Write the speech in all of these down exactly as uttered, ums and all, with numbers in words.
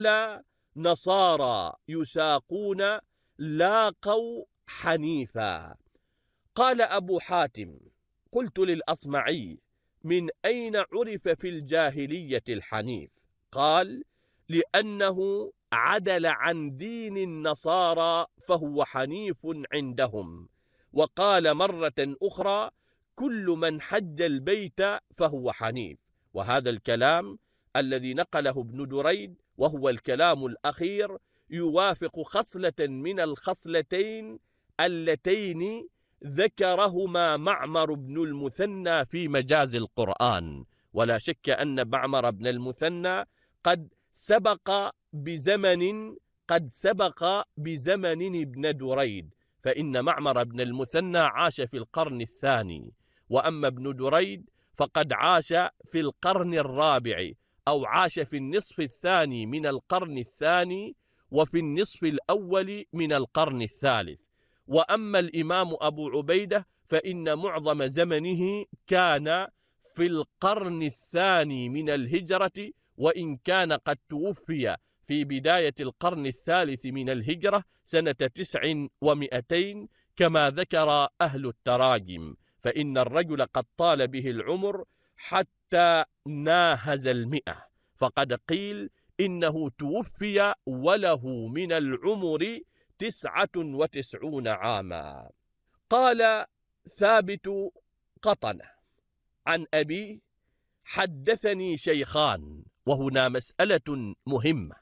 نصارى يساقون لاقوا حنيفا. قال أبو حاتم: قلت للأصمعي: من أين عرف في الجاهلية الحنيف؟ قال: لأنه عدل عن دين النصارى فهو حنيف عندهم. وقال مرة أخرى: كل من حج البيت فهو حنيف. وهذا الكلام الذي نقله ابن دريد وهو الكلام الأخير يوافق خصلة من الخصلتين اللتين ذكرهما معمر بن المثنى في مجاز القرآن. ولا شك أن معمر بن المثنى قد سبق بزمن قد سبق بزمن ابن دريد، فإن معمر بن المثنى عاش في القرن الثاني، وأما ابن دريد فقد عاش في القرن الرابع، أو عاش في النصف الثاني من القرن الثاني وفي النصف الأول من القرن الثالث. وأما الإمام أبو عبيدة فإن معظم زمنه كان في القرن الثاني من الهجرة، وإن كان قد توفي في بداية القرن الثالث من الهجرة سنة تسع ومئتين كما ذكر أهل التراجم، فإن الرجل قد طال به العمر حتى ناهز المئة، فقد قيل إنه توفي وله من العمر تسعة وتسعون عاما. قال ثابت قطنة عن أبي: حدثني شيخان. وهنا مسألة مهمة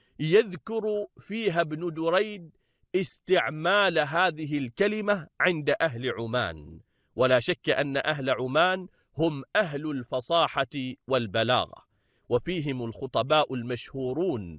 يذكر فيها ابن دريد استعمال هذه الكلمة عند أهل عمان، ولا شك أن أهل عمان هم أهل الفصاحة والبلاغة، وفيهم الخطباء المشهورون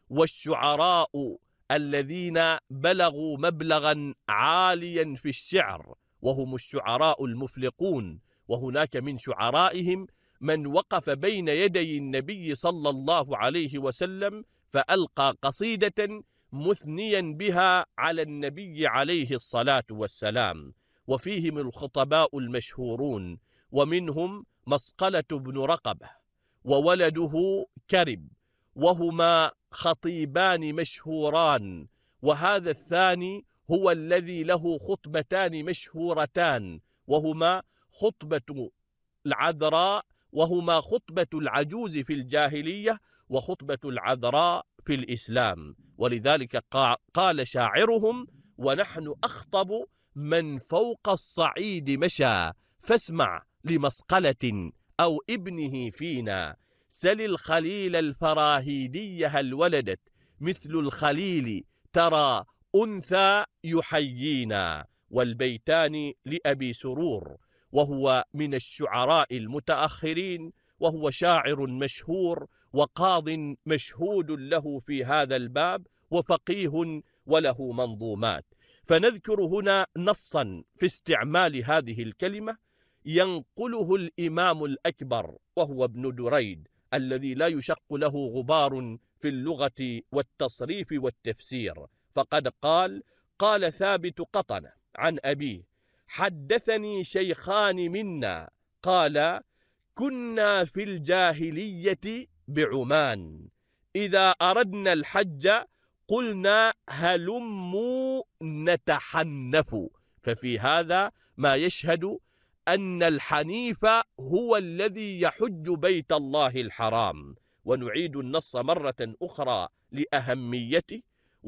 والشعراء الذين بلغوا مبلغا عاليا في الشعر، وهم الشعراء المفلقون. وهناك من شعرائهم من وقف بين يدي النبي صلى الله عليه وسلم فألقى قصيدة مثنيا بها على النبي عليه الصلاة والسلام، وفيهم الخطباء المشهورون، ومنهم مسقلة بن رقبة وولده كرب، وهما خطيبان مشهوران، وهذا الثاني هو الذي له خطبتان مشهورتان، وهما خطبة العذراء وهما خطبة العجوز في الجاهلية وخطبة العذراء في الإسلام. ولذلك قال شاعرهم: ونحن أخطب من فوق الصعيد مشى، فاسمع لمسقلة أو ابنه فينا، سل الخليل الفراهيدي هل ولدت مثل الخليل ترى أنثى يحيينا. والبيتان لأبي سرور، وهو من الشعراء المتأخرين، وهو شاعر مشهور وقاض مشهود له في هذا الباب وفقيه وله منظومات. فنذكر هنا نصا في استعمال هذه الكلمة ينقله الإمام الأكبر وهو ابن دريد الذي لا يشق له غبار في اللغة والتصريف والتفسير، فقد قال: قال ثابت قطنة عن أبيه: حدثني شيخان منا قال: كنا في الجاهلية بعمان إذا أردنا الحج قلنا هلموا نتحنف. ففي هذا ما يشهد أن الحنيف هو الذي يحج بيت الله الحرام. ونعيد النص مرة أخرى لأهميته،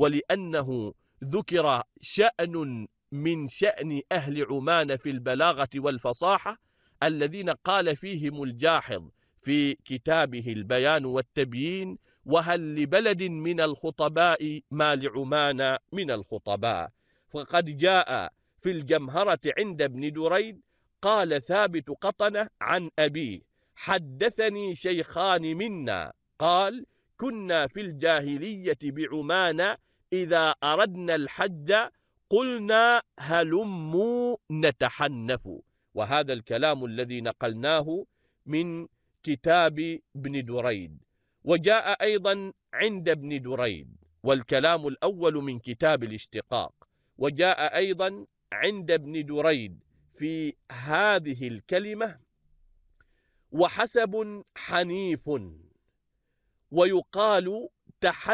ولأنه ذكر شأن من شأن أهل عمان في البلاغة والفصاحة الذين قال فيهم الجاحظ في كتابه البيان والتبيين: وهل لبلد من الخطباء ما لعمان من الخطباء. فقد جاء في الجمهرة عند ابن دريد: قال ثابت قطنة عن أبيه: حدثني شيخان منا قال: كنا في الجاهلية بعمان إذا أردنا الحج قلنا هلموا نتحنف. وهذا الكلام الذي نقلناه من كتاب ابن دريد. وجاء أيضا عند ابن دريد، والكلام الأول من كتاب الاشتقاق، وجاء أيضا عند ابن دريد في هذه الكلمة: وحسب حنيف، ويقال تحنف